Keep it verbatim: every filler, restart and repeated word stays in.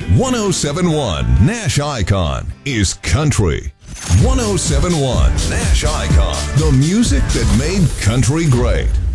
one oh seven point one Nash Icon is country. one oh seven point one Nash Icon, the music that made country great.